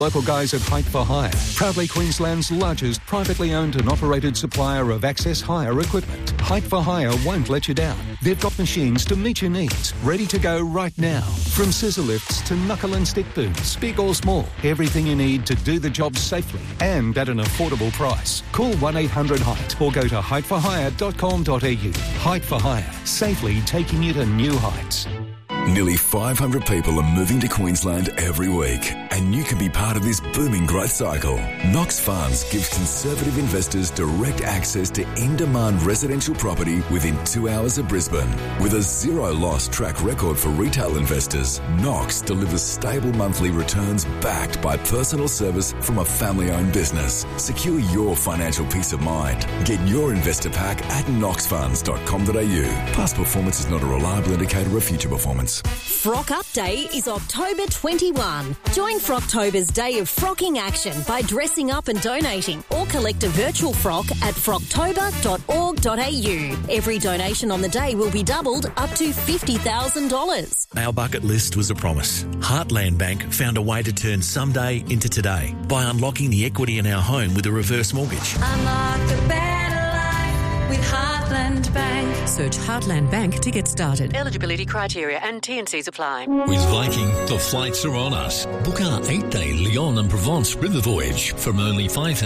Local guys at Height for Hire, proudly Queensland's largest privately owned and operated supplier of access hire equipment. Height for Hire won't let you down. They've got machines to meet your needs, ready to go right now. From scissor lifts to knuckle and stick booms, big or small, everything you need to do the job safely and at an affordable price. Call 1-800-HEIGHT or go to heightforhire.com.au. Height for Hire, safely taking you to new heights. Nearly 500 people are moving to Queensland every week, and you can be part of this booming growth cycle. Knox Funds gives conservative investors direct access to in-demand residential property within 2 hours of Brisbane. With a zero-loss track record for retail investors, Knox delivers stable monthly returns backed by personal service from a family-owned business. Secure your financial peace of mind. Get your investor pack at knoxfunds.com.au. Past performance is not a reliable indicator of future performance. Frock Up Day is October 21. Join Frocktober's Day of Frocking action by dressing up and donating, or collect a virtual frock at frocktober.org.au. Every donation on the day will be doubled up to $50,000. Our bucket list was a promise. Heartland Bank found a way to turn someday into today by unlocking the equity in our home with a reverse mortgage. Unlock a better life with Heartland Bank. Search Heartland Bank to get started. Eligibility criteria and T&Cs apply. With Viking, the flights are on us. Book our 8-day Lyon and Provence river voyage from only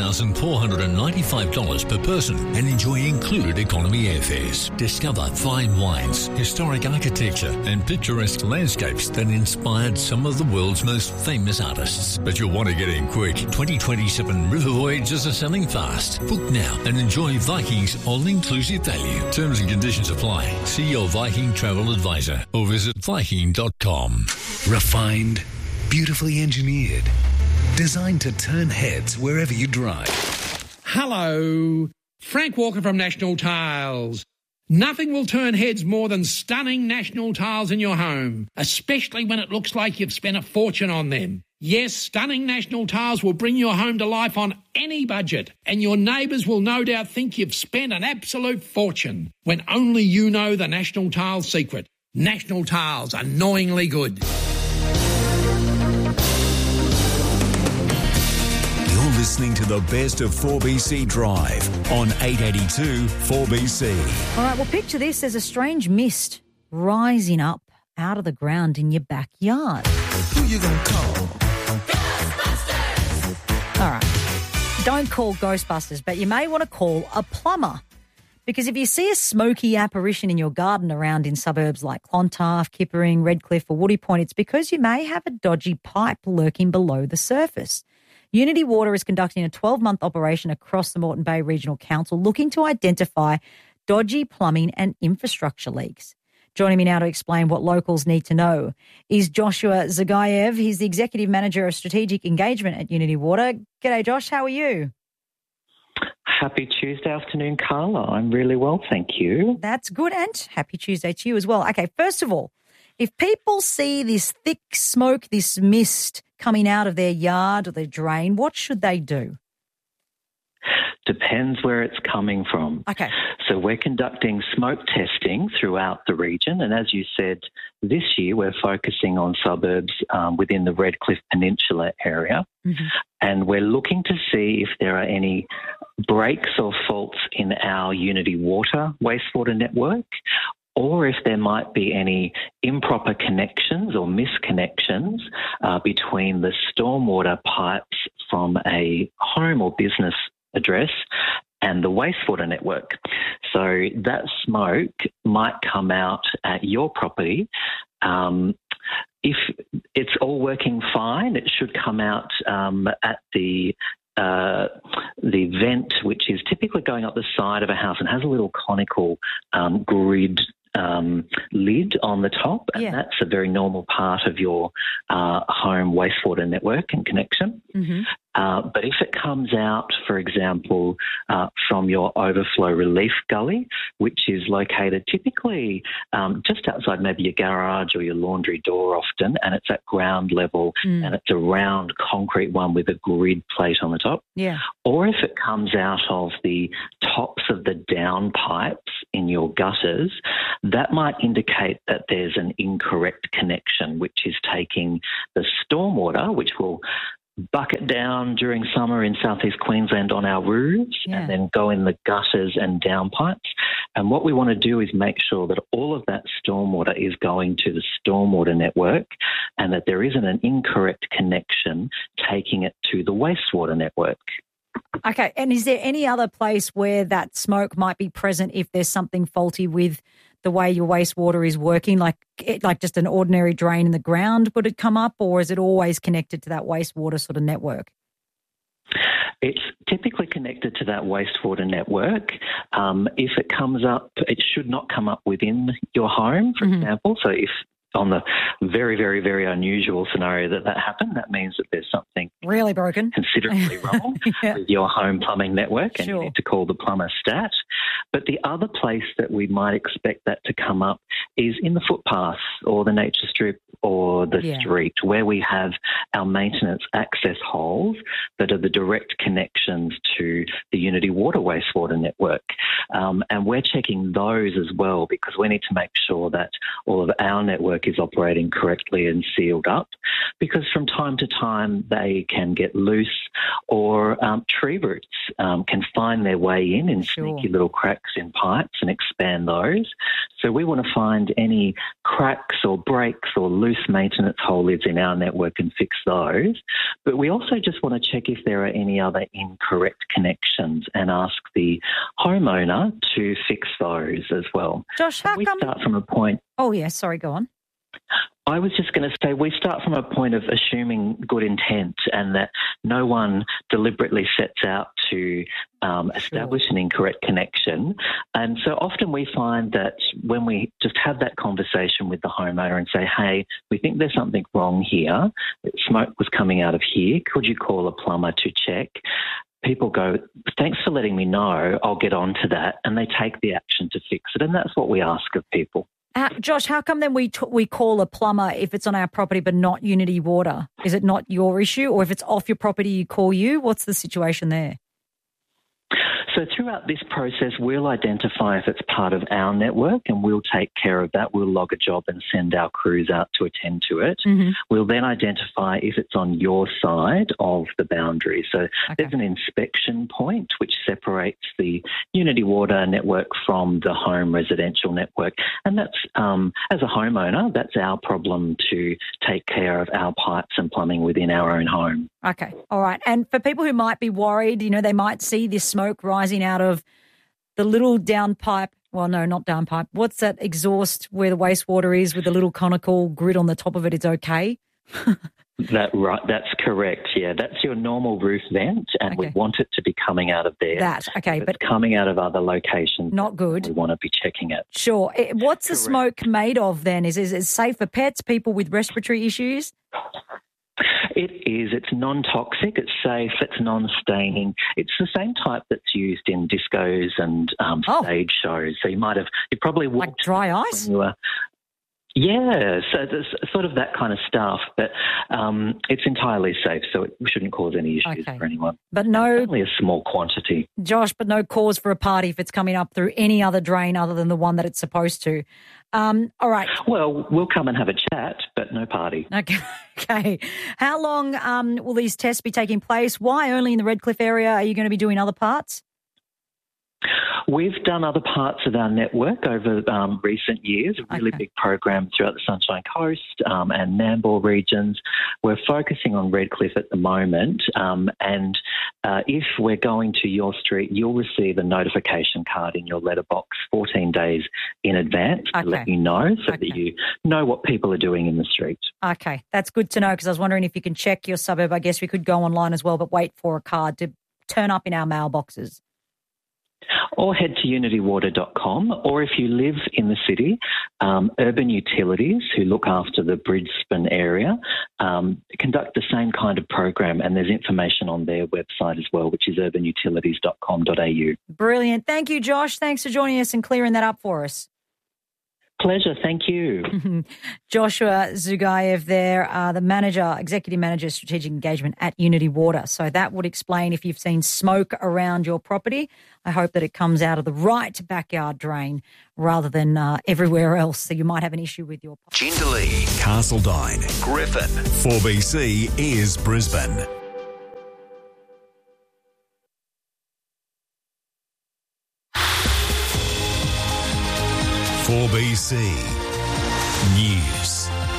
$5,495 per person and enjoy included economy airfares. Discover fine wines, historic architecture and picturesque landscapes that inspired some of the world's most famous artists. But you'll want to get in quick. 2027 river voyages are selling fast. Book now and enjoy Viking's all-inclusive value. Terms and conditions apply. See your Viking travel advisor or visit Viking.com. Refined, beautifully engineered, designed to turn heads wherever you drive. Hello, Frank Walker from National Tiles. Nothing will turn heads more than stunning National Tiles in your home, especially when it looks like you've spent a fortune on them. Yes, stunning National Tiles will bring your home to life on any budget, and your neighbours will no doubt think you've spent an absolute fortune, when only you know the National Tiles secret. National Tiles, annoyingly good. You're listening to the best of 4BC Drive on 882 4BC. All right, well, picture this as a strange mist rising up out of the ground in your backyard. Who you gonna call? All right. Don't call Ghostbusters, but you may want to call a plumber. Because if you see a smoky apparition in your garden around in suburbs like Clontarf, Kippering, Redcliffe or Woody Point, it's because you may have a dodgy pipe lurking below the surface. Unity Water is conducting a 12-month operation across the Moreton Bay Regional Council looking to identify dodgy plumbing and infrastructure leaks. Joining me now to explain what locals need to know is Joshua Zagayev. He's the Executive Manager of Strategic Engagement at Unity Water. G'day, Josh. How are you? Happy Tuesday afternoon, Carla. I'm really well, thank you. That's good, and happy Tuesday to you as well. Okay, first of all, if people see this thick smoke, this mist coming out of their yard or their drain, what should they do? Depends where it's coming from. Okay. So we're conducting smoke testing throughout the region, and as you said, this year we're focusing on suburbs within the Redcliffe Peninsula area, and we're looking to see if there are any breaks or faults in our Unity Water wastewater network, or if there might be any improper connections or misconnections between the stormwater pipes from a home or business address and the wastewater network. So that smoke might come out at your property. If it's all working fine, it should come out at the vent, which is typically going up the side of a house and has a little conical grid lid on the top, and that's a very normal part of your home wastewater network and connection. But if it comes out, for example, from your overflow relief gully, which is located typically just outside maybe your garage or your laundry door often, and it's at ground level and it's a round concrete one with a grid plate on the top, or if it comes out of the tops of the down pipes in your gutters, that might indicate that there's an incorrect connection, which is taking the stormwater, which will bucket down during summer in southeast Queensland on our roofs and then go in the gutters and downpipes. And what we want to do is make sure that all of that stormwater is going to the stormwater network and that there isn't an incorrect connection taking it to the wastewater network. Okay, and is there any other place where that smoke might be present if there's something faulty with the way your wastewater is working, like just an ordinary drain in the ground, would it come up, or is it always connected to that wastewater sort of network? It's typically connected to that wastewater network. If it comes up, it should not come up within your home, for example. So if on the very, very, very unusual scenario that happened, that means that there's something really broken, considerably wrong with your home plumbing network, and you need to call the plumber stat. But the other place that we might expect that to come up is in the footpath or the nature strip or the street, where we have our maintenance access holes that are the direct connections to the Unity Water wastewater network. And we're checking those as well, because we need to make sure that all of our network is operating correctly and sealed up, because from time to time they can get loose, or tree roots can find their way in sneaky little cracks in pipes and expand those. So we want to find any cracks or breaks or loose maintenance hole lids in our network and fix those. But we also just want to check if there are any other incorrect connections and ask the homeowner to fix those as well. Josh, how come... start from a point... Oh, yeah, sorry, go on. I was just going to say we start from a point of assuming good intent and that no one deliberately sets out to establish an incorrect connection. And so often we find that when we just have that conversation with the homeowner and say, hey, we think there's something wrong here, smoke was coming out of here, could you call a plumber to check? People go, thanks for letting me know, I'll get on to that, and they take the action to fix it. And that's what we ask of people. Josh, how come then we call a plumber if it's on our property but not Unity Water? Is it not your issue? Or if it's off your property, you call you? What's the situation there? So throughout this process, we'll identify if it's part of our network and we'll take care of that. We'll log a job and send our crews out to attend to it. We'll then identify if it's on your side of the boundary. So there's an inspection point which separates the Unity Water network from the home residential network. And that's, as a homeowner, that's our problem to take care of our pipes and plumbing within our own home. Okay, all right. And for people who might be worried, they might see this smoke rising out of the little downpipe. Well, no, not downpipe. What's that exhaust where the wastewater is with the little conical grid on the top of it? It's okay? That's correct, yeah. That's your normal roof vent, and we want it to be coming out of there. If it's coming out of other locations, not good. We want to be checking it. Sure. What's the smoke made of then? Is it safe for pets, people with respiratory issues? It is. It's non-toxic, it's safe, it's non-staining. It's the same type that's used in discos and stage shows. So you probably walked... Like dry ice? Yeah, so there's sort of that kind of stuff, but it's entirely safe, so it shouldn't cause any issues for anyone. But no... It's only a small quantity. Josh, but no cause for a party if it's coming up through any other drain other than the one that it's supposed to. All right. Well, we'll come and have a chat, but no party. Okay. How long will these tests be taking place? Why only in the Redcliffe area? Are you going to be doing other parts? We've done other parts of our network over recent years, a really big program throughout the Sunshine Coast and Nambour regions. We're focusing on Redcliffe at the moment, and if we're going to your street, you'll receive a notification card in your letterbox 14 days in advance to let you know so that you know what people are doing in the street. Okay, that's good to know, because I was wondering if you can check your suburb. I guess we could go online as well, but wait for a card to turn up in our mailboxes. Or head to unitywater.com, or if you live in the city, Urban Utilities, who look after the Brisbane area, conduct the same kind of program, and there's information on their website as well, which is urbanutilities.com.au. Brilliant. Thank you, Josh. Thanks for joining us and clearing that up for us. Pleasure. Thank you. Joshua Zugayev there, the Executive Manager, Strategic Engagement at Unity Water. So that would explain if you've seen smoke around your property. I hope that it comes out of the right backyard drain rather than everywhere else, so you might have an issue with your property. Jindalee, Castledine, Griffin. 4BC is Brisbane. ABC News.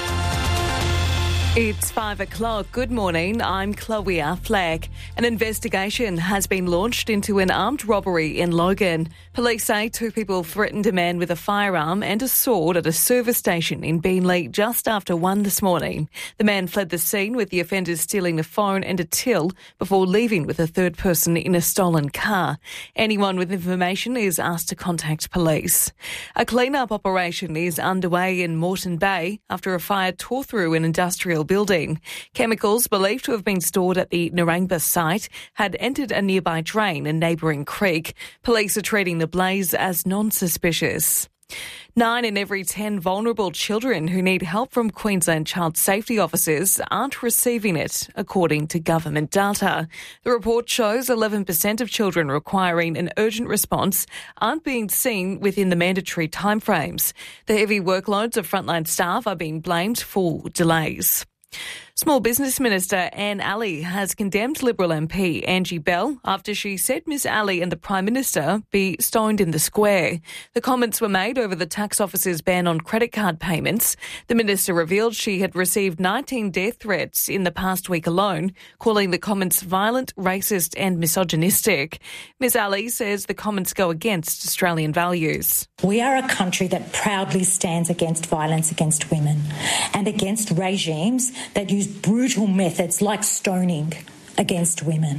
It's 5 o'clock. Good morning. I'm Chloe Fleck. An investigation has been launched into an armed robbery in Logan. Police say 2 people threatened a man with a firearm and a sword at a service station in Beenleigh just after 1 this morning. The man fled the scene with the offenders stealing a phone and a till before leaving with a third person in a stolen car. Anyone with information is asked to contact police. A clean-up operation is underway in Moreton Bay after a fire tore through an industrial building. Chemicals believed to have been stored at the Narangba site had entered a nearby drain and neighbouring creek. Police are treating the blaze as non-suspicious. 9 in every 10 vulnerable children who need help from Queensland child safety officers aren't receiving it, according to government data. The report shows 11% of children requiring an urgent response aren't being seen within the mandatory timeframes. The heavy workloads of frontline staff are being blamed for delays. Small Business Minister Anne Alley has condemned Liberal MP Angie Bell after she said Miss Alley and the Prime Minister be stoned in the square. The comments were made over the tax office's ban on credit card payments. The minister revealed she had received 19 death threats in the past week alone, calling the comments violent, racist and misogynistic. Miss Alley says the comments go against Australian values. We are a country that proudly stands against violence against women and against regimes that use brutal methods like stoning against women.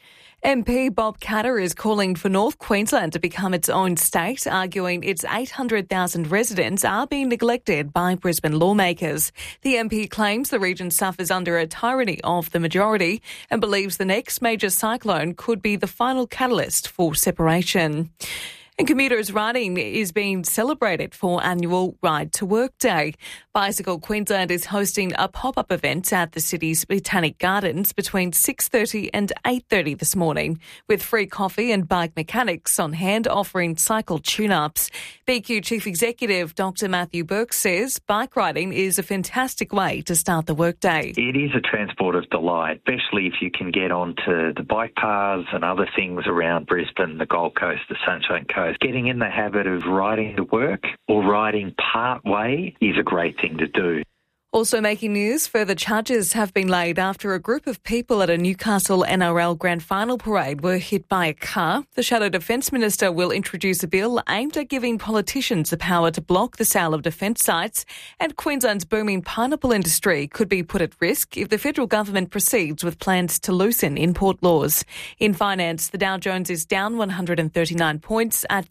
MP Bob Katter is calling for North Queensland to become its own state, arguing its 800,000 residents are being neglected by Brisbane lawmakers. The MP claims the region suffers under a tyranny of the majority and believes the next major cyclone could be the final catalyst for separation. And commuters riding is being celebrated for annual Ride to Work Day. Bicycle Queensland is hosting a pop-up event at the city's Botanic Gardens between 6:30 and 8:30 this morning, with free coffee and bike mechanics on hand offering cycle tune-ups. BQ Chief Executive Dr Matthew Burke says bike riding is a fantastic way to start the workday. It is a transport of delight, especially if you can get onto the bike paths and other things around Brisbane, the Gold Coast, the Sunshine Coast. Getting in the habit of riding to work or riding part way is a great thing to do. Also making news, further charges have been laid after a group of people at a Newcastle NRL Grand Final parade were hit by a car. The Shadow Defence Minister will introduce a bill aimed at giving politicians the power to block the sale of defence sites, and Queensland's booming pineapple industry could be put at risk if the federal government proceeds with plans to loosen import laws. In finance, the Dow Jones is down 139 points at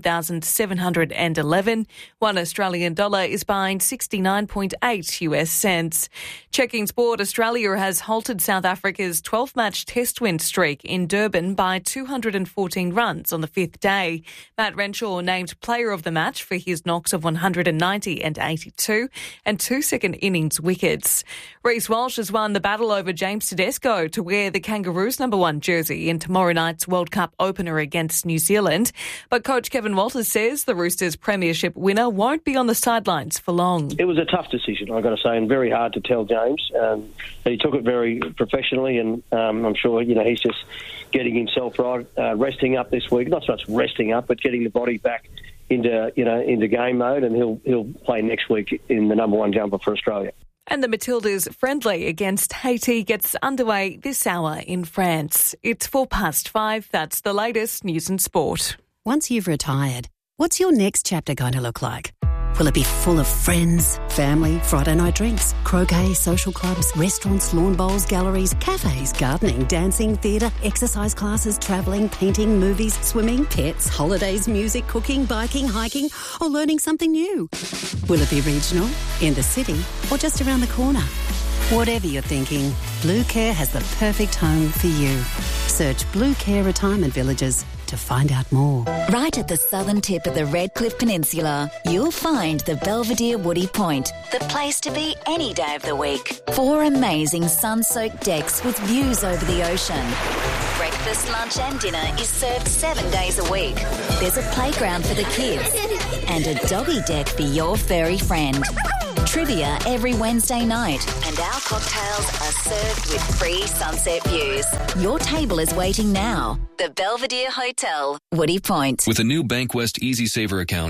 51,711. One Australian dollar is buying 69.8 US cents. Checking sport, Australia has halted South Africa's 12-match test win streak in Durban by 214 runs on the 5th day. Matt Renshaw named player of the match for his knocks of 190 and 82 and 2 second innings wickets. Reece Walsh has won the battle over James Tedesco to wear the Kangaroos #1 jersey in tomorrow night's World Cup opener against New Zealand. But coach Kevin Walters says the Roosters premiership winner won't be on the sidelines for long. It was a tough decision, I've got to say, and very hard to tell James. He took it very professionally, and I'm sure he's just getting himself right, resting up this week. Not so much resting up, but getting the body back into game mode, and he'll play next week in the #1 jumper for Australia. And the Matildas' friendly against Haiti gets underway this hour in France. It's 5:04. That's the latest news and sport. Once you've retired, what's your next chapter going to look like? Will it be full of friends, family, Friday night drinks, croquet, social clubs, restaurants, lawn bowls, galleries, cafes, gardening, dancing, theatre, exercise classes, travelling, painting, movies, swimming, pets, holidays, music, cooking, biking, hiking, or learning something new? Will it be regional, in the city, or just around the corner? Whatever you're thinking, Blue Care has the perfect home for you. Search Blue Care Retirement Villages to find out more. Right at the southern tip of the Redcliffe Peninsula, you'll find the Belvedere Woody Point, the place to be any day of the week. 4 amazing sun-soaked decks with views over the ocean. Breakfast, lunch and dinner is served 7 days a week. There's a playground for the kids and a doggy deck for your furry friend. Trivia every Wednesday night, and our cocktails are served with free sunset views. Your table is waiting now. The Belvedere Hotel, Woody Point. With a new Bankwest Easy Saver account,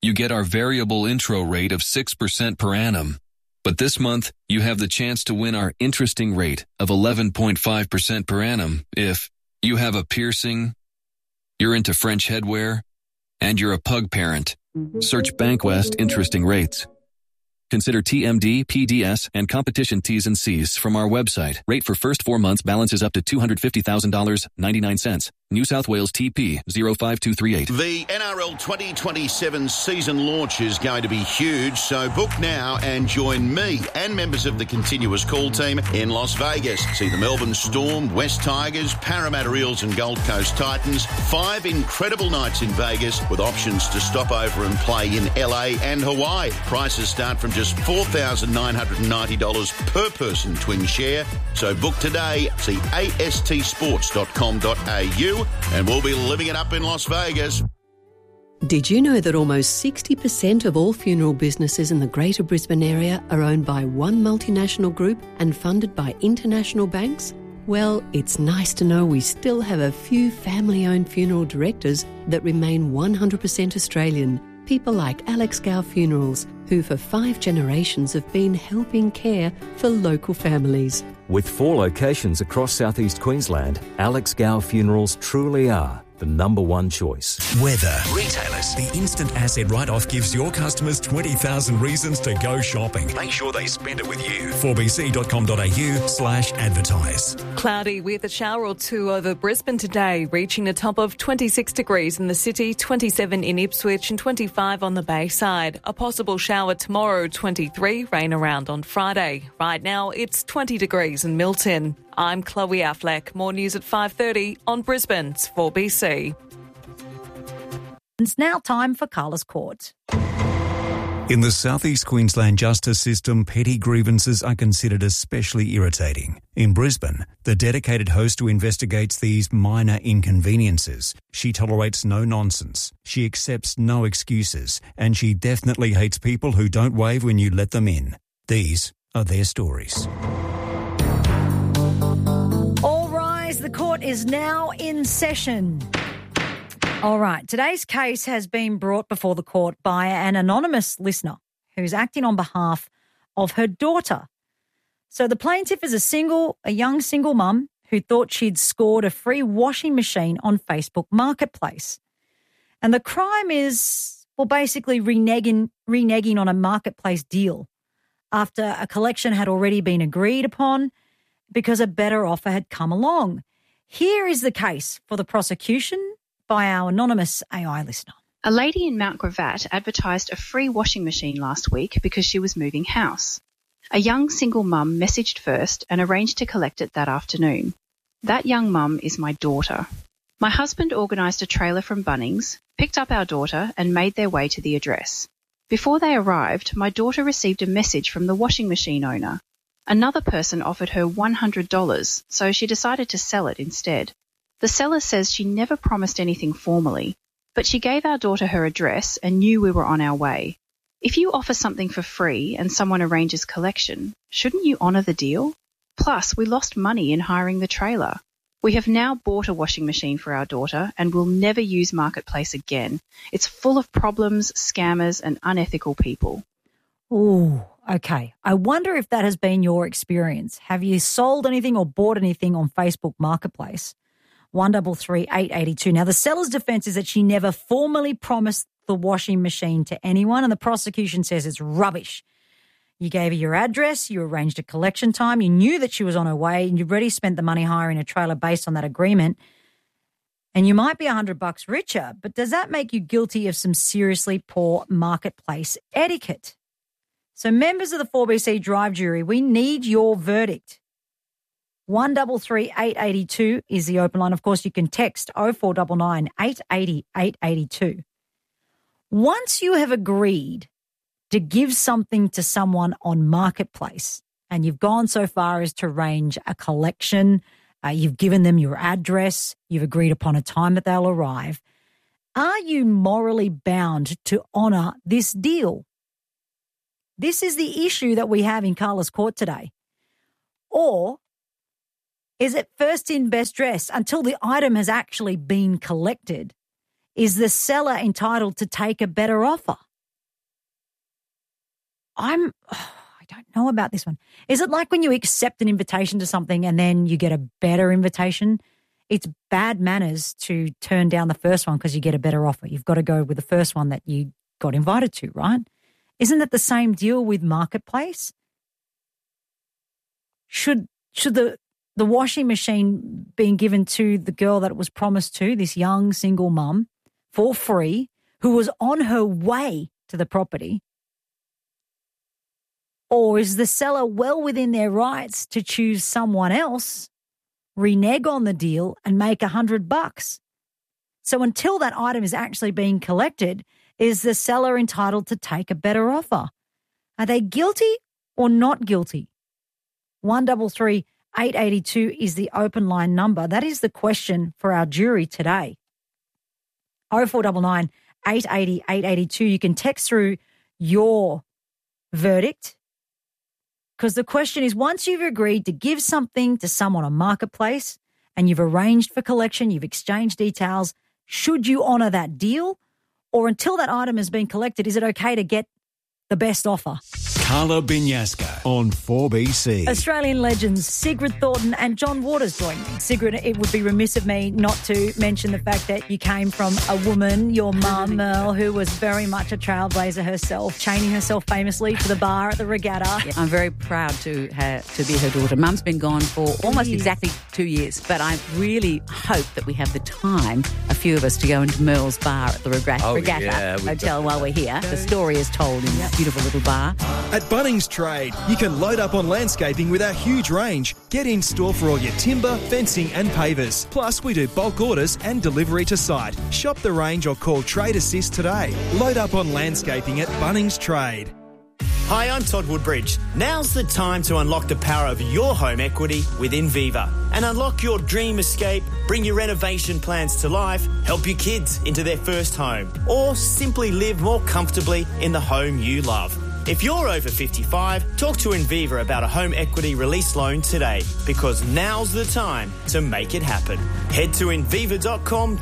you get our variable intro rate of 6% per annum. But this month, you have the chance to win our interesting rate of 11.5% per annum if you have a piercing, you're into French headwear, and you're a pug parent. Search Bankwest Interesting Rates. Consider TMD, PDS, and competition T's and C's from our website. Rate for first 4 months balances up to $250,000, 99 cents. New South Wales TP 05238. The NRL 2027 season launch is going to be huge, so book now and join me and members of the continuous call team in Las Vegas. See the Melbourne Storm, West Tigers, Parramatta Eels and Gold Coast Titans. 5 incredible nights in Vegas with options to stop over and play in LA and Hawaii. Prices start from just $4,990 per person twin share. So book today. See astsports.com.au. And we'll be living it up in Las Vegas. Did you know that almost 60% of all funeral businesses in the Greater Brisbane area are owned by one multinational group and funded by international banks? Well, it's nice to know we still have a few family-owned funeral directors that remain 100% Australian. People like Alex Gow Funerals, who for 5 generations have been helping care for local families. With 4 locations across southeast Queensland, Alex Gow Funerals truly are the number one choice. Weather. Retailers. The instant asset write-off gives your customers 20,000 reasons to go shopping. Make sure they spend it with you. 4bc.com.au/advertise. Cloudy with a shower or two over Brisbane today, reaching a top of 26 degrees in the city, 27 in Ipswich and 25 on the Bayside. A possible shower tomorrow, 23, rain around on Friday. Right now, it's 20 degrees in Milton. I'm Chloe Affleck. More news at 5:30 on Brisbane's 4BC. It's now time for Carla's Court. In the southeast Queensland justice system, petty grievances are considered especially irritating. In Brisbane, the dedicated host who investigates these minor inconveniences. She tolerates no nonsense. She accepts no excuses. And she definitely hates people who don't wave when you let them in. These are their stories. All rise, the court is now in session. All right, today's case has been brought before the court by an anonymous listener who's acting on behalf of her daughter. So the plaintiff is a young single mum who thought she'd scored a free washing machine on Facebook Marketplace. And the crime is, well, basically reneging on a marketplace deal after a collection had already been agreed upon because a better offer had come along. Here is the case for the prosecution by our anonymous AI listener. A lady in Mount Gravatt advertised a free washing machine last week because she was moving house. A young single mum messaged first and arranged to collect it that afternoon. That young mum is my daughter. My husband organised a trailer from Bunnings, picked up our daughter and made their way to the address. Before they arrived, my daughter received a message from the washing machine owner. Another person offered her $100, so she decided to sell it instead. The seller says she never promised anything formally, but she gave our daughter her address and knew we were on our way. If you offer something for free and someone arranges collection, shouldn't you honour the deal? Plus, we lost money in hiring the trailer. We have now bought a washing machine for our daughter and will never use Marketplace again. It's full of problems, scammers and unethical people. Ooh, okay. I wonder if that has been your experience. Have you sold anything or bought anything on Facebook Marketplace? 133 882. Now, the seller's defence is that she never formally promised the washing machine to anyone, and the prosecution says it's rubbish. You gave her your address, you arranged a collection time, you knew that she was on her way, and you've already spent the money hiring a trailer based on that agreement. And you might be $100 richer, but does that make you guilty of some seriously poor marketplace etiquette? So members of the 4BC Drive jury, we need your verdict. 133 882 is the open line. Of course, you can text 0499 880 882. Once you have agreed to give something to someone on Marketplace and you've gone so far as to arrange a collection, you've given them your address, you've agreed upon a time that they'll arrive, are you morally bound to honour this deal? This is the issue that we have in Carla's Court today. Or is it first in, best dressed until the item has actually been collected? Is the seller entitled to take a better offer? I don't know about this one. Is it like when you accept an invitation to something and then you get a better invitation? It's bad manners to turn down the first one because you get a better offer. You've got to go with the first one that you got invited to, right? Isn't it the same deal with Marketplace? Should the washing machine being given to the girl that it was promised to, this young single mum, for free, who was on her way to the property? Or is the seller well within their rights to choose someone else, renege on the deal and make $100? So until that item is actually being collected, is the seller entitled to take a better offer? Are they guilty or not guilty? 133 882 is the open line number. That is the question for our jury today. 0499 880 882. You can text through your verdict, because the question is, once you've agreed to give something to someone on Marketplace and you've arranged for collection, you've exchanged details, should you honour that deal? Or until that item has been collected, is it okay to get the best offer? Carla Binyaska on 4BC. Australian legends Sigrid Thornton and John Waters join me. Sigrid, it would be remiss of me not to mention the fact that you came from a woman, your mum, Merle, who was very much a trailblazer herself, chaining herself famously to the bar at the regatta. Yeah, I'm very proud to be her daughter. Mum's been gone for almost exactly 2 years, but I really hope that we have the time, a few of us, to go into Merle's bar at the regatta hotel while we're here. The story is told in that beautiful little bar. At Bunnings Trade, you can load up on landscaping with our huge range. Get in store for all your timber, fencing and pavers. Plus, we do bulk orders and delivery to site. Shop the range or call Trade Assist today. Load up on landscaping at Bunnings Trade. Hi, I'm Todd Woodbridge. Now's the time to unlock the power of your home equity with Inviva and unlock your dream escape, bring your renovation plans to life, help your kids into their first home, or simply live more comfortably in the home you love. If you're over 55, talk to Inviva about a home equity release loan today, because now's the time to make it happen. Head to inviva.com.au.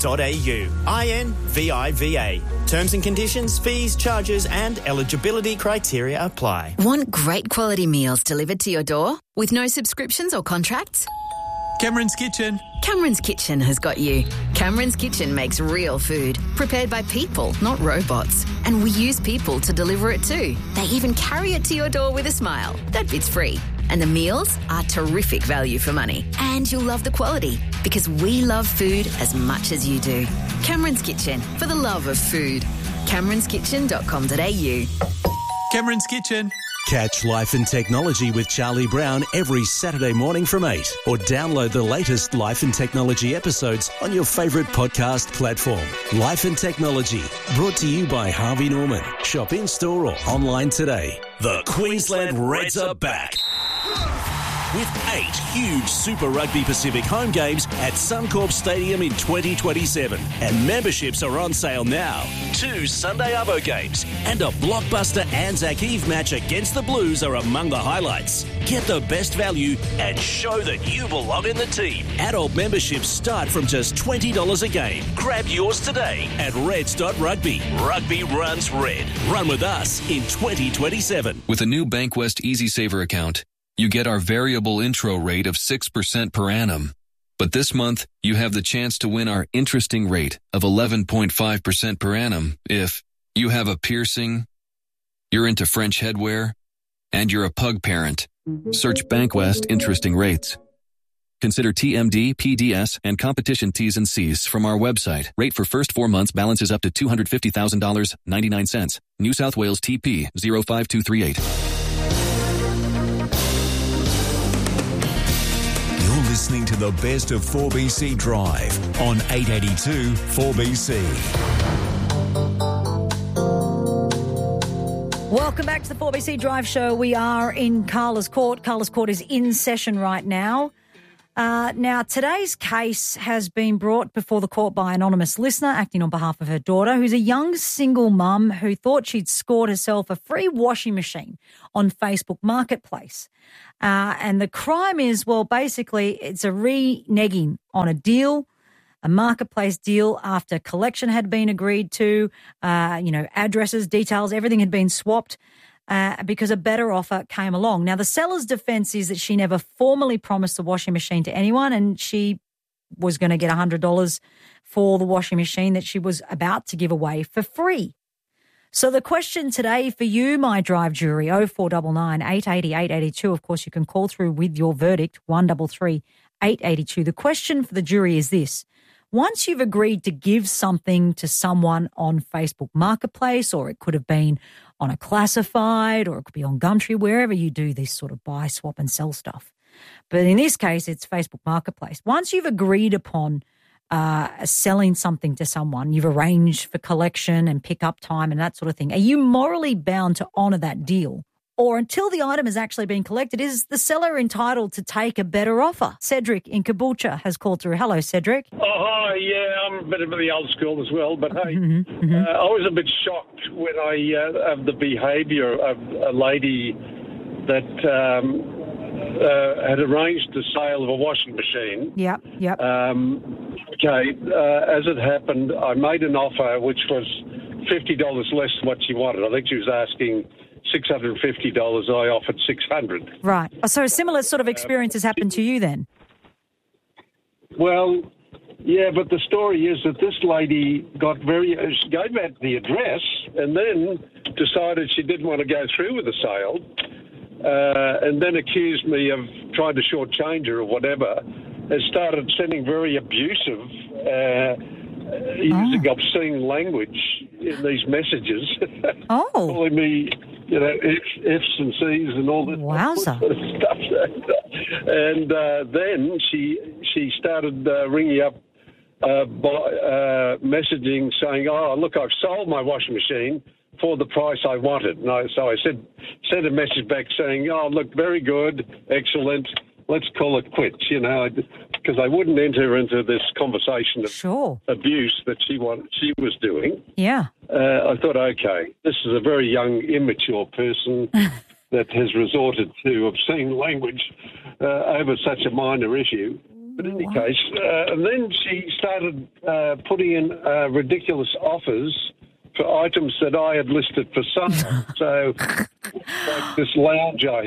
INVIVA. Terms and conditions, fees, charges and eligibility criteria apply. Want great quality meals delivered to your door with no subscriptions or contracts? Cameron's Kitchen. Cameron's Kitchen has got you. Cameron's Kitchen makes real food, prepared by people, not robots. And we use people to deliver it too. They even carry it to your door with a smile. That bit's free. And the meals are terrific value for money. And you'll love the quality, because we love food as much as you do. Cameron's Kitchen, for the love of food. CameronsKitchen.com.au. Cameron's Kitchen. Catch Life and Technology with Charlie Brown every Saturday morning from 8, or download the latest Life and Technology episodes on your favourite podcast platform. Life and Technology, brought to you by Harvey Norman. Shop in-store or online today. The Queensland Reds are back, with 8 huge Super Rugby Pacific home games at Suncorp Stadium in 2027. And memberships are on sale now. 2 Sunday Arvo games and a blockbuster Anzac Eve match against the Blues are among the highlights. Get the best value and show that you belong in the team. Adult memberships start from just $20 a game. Grab yours today at reds.rugby. Rugby runs red. Run with us in 2027. With a new Bankwest Easy Saver account, you get our variable intro rate of 6% per annum. But this month, you have the chance to win our interesting rate of 11.5% per annum if you have a piercing, you're into French headwear, and you're a pug parent. Search Bankwest Interesting Rates. Consider TMD, PDS, and competition T's and C's from our website. Rate for first 4 months balances up to $250,000, 99 cents. New South Wales TP 05238. Listening to the best of 4BC Drive on 882 4BC. Welcome back to the 4BC Drive Show. We are in Carla's Court. Carla's Court is in session right now. Now, today's case has been brought before the court by an anonymous listener acting on behalf of her daughter, who's a young single mum who thought she'd scored herself a free washing machine on Facebook Marketplace. And the crime is, well, basically it's a reneging on a deal, a Marketplace deal after collection had been agreed to, addresses, details, everything had been swapped. because a better offer came along. Now, the seller's defence is that she never formally promised the washing machine to anyone, and she was going to get $100 for the washing machine that she was about to give away for free. So the question today for you, my drive jury, 0499 880 882. Of course, you can call through with your verdict, 133 882. The question for the jury is this. Once you've agreed to give something to someone on Facebook Marketplace, or it could have been on a classified, or it could be on Gumtree, wherever you do this sort of buy, swap and sell stuff. But in this case, it's Facebook Marketplace. Once you've agreed upon selling something to someone, you've arranged for collection and pick-up time and that sort of thing, are you morally bound to honour that deal? Or until the item has actually been collected, is the seller entitled to take a better offer? Cedric in Caboolture has called through. Hello, Cedric. Oh, hi. Yeah, I'm a bit of the old school as well. But, hey, I was a bit shocked when of the behaviour of a lady that had arranged the sale of a washing machine. Yep. As it happened, I made an offer which was $50 less than what she wanted. I think she was asking $650. I offered $600. Right. So a similar sort of experience has happened to you then? Well, yeah, but the story is that this lady she gave out the address and then decided she didn't want to go through with the sale, and then accused me of trying to shortchange her or whatever, and started sending very abusive, using obscene language in these messages. Calling me, F's and C's and all this sort of stuff. And then she started ringing up messaging saying, oh, look, I've sold my washing machine for the price I wanted. So I sent a message back saying, oh, look, very good, excellent, let's call it quits, because I wouldn't enter into this conversation of abuse that she was doing. Yeah. I thought, okay, this is a very young, immature person that has resorted to obscene language over such a minor issue. But in any case, and then she started putting in ridiculous offers for items that I had listed for sale. So, like this lounge I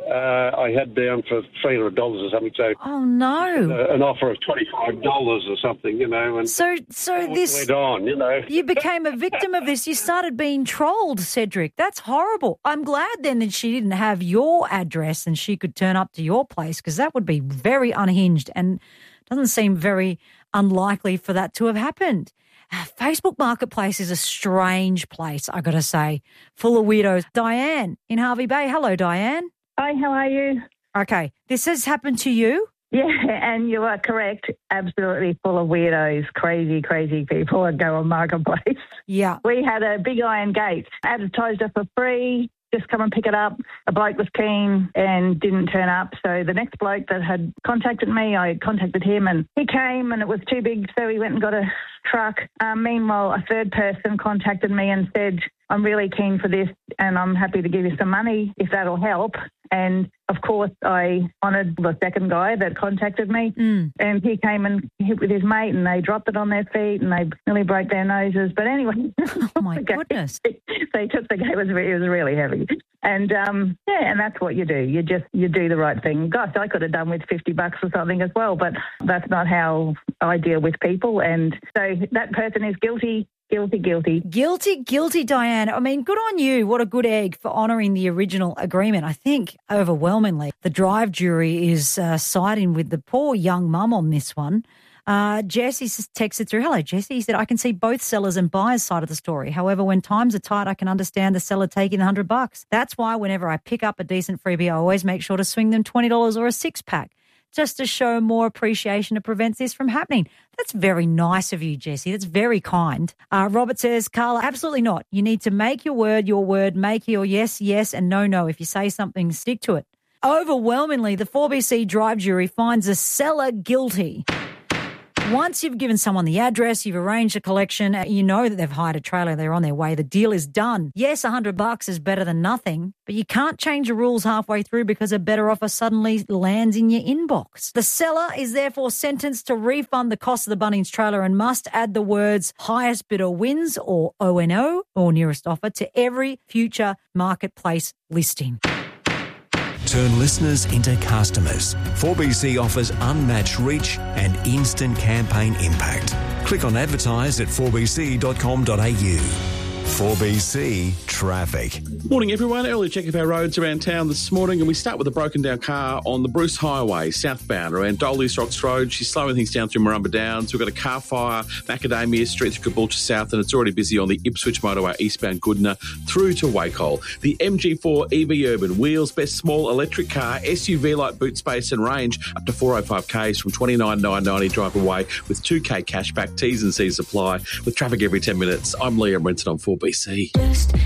had down for $300 or something. So, oh no, an offer of $25 or something, And so this went on, You became a victim of this. You started being trolled, Cedric. That's horrible. I'm glad then that she didn't have your address and she could turn up to your place, because that would be very unhinged and doesn't seem very unlikely for that to have happened. Facebook Marketplace is a strange place, I got to say, full of weirdos. Diane in Hervey Bay. Hello, Diane. Hi, how are you? Okay, this has happened to you? Yeah, and you are correct. Absolutely full of weirdos, crazy people that go on Marketplace. Yeah. We had a big iron gate, advertised it for free. Just come and pick it up. A bloke was keen and didn't turn up. So the next bloke that had contacted me, I contacted him and he came and it was too big, so he went and got a truck. Meanwhile, a third person contacted me and said, I'm really keen for this and I'm happy to give you some money if that'll help. And, of course, I honoured the second guy that contacted me and he came and hit with his mate and they dropped it on their feet and they nearly broke their noses. But anyway. Oh, my goodness. They took the gate. It was really heavy. And, and that's what you do. You do the right thing. Gosh, I could have done with $50 or something as well, but that's not how I deal with people. And so that person is guilty. Guilty, Diane. I mean, good on you. What a good egg for honouring the original agreement. I think overwhelmingly the drive jury is siding with the poor young mum on this one. Jesse texted through, hello, Jesse. He said, I can see both sellers and buyers' side of the story. However, when times are tight, I can understand the seller taking the $100. That's why whenever I pick up a decent freebie, I always make sure to swing them $20 or a six-pack, just to show more appreciation to prevent this from happening. That's very nice of you, Jesse. That's very kind. Robert says, Carla, absolutely not. You need to make your word, make your yes, and no. If you say something, stick to it. Overwhelmingly, the 4BC drive jury finds the seller guilty. Once you've given someone the address, you've arranged a collection, you know that they've hired a trailer, they're on their way, the deal is done. Yes, $100 is better than nothing, but you can't change the rules halfway through because a better offer suddenly lands in your inbox. The seller is therefore sentenced to refund the cost of the Bunnings trailer and must add the words highest bidder wins or ONO or nearest offer to every future marketplace listing. Turn listeners into customers. 4BC offers unmatched reach and instant campaign impact. Click on advertise at 4bc.com.au. 4BC Traffic. Morning everyone, early check of our roads around town this morning, and we start with a broken down car on the Bruce Highway southbound around Dolius Rocks Road. She's slowing things down through Marumba Downs. We've got a car fire, Macadamia Street through Caboolture South, and it's already busy on the Ipswich motorway eastbound Goodna through to Wacol. The MG4 EV Urban, wheels, best small electric car, SUV light boot space and range up to 405Ks from $29,990 drive away with 2K cashback. T's and C's apply with traffic every 10 minutes. I'm Liam Renton on 4BC.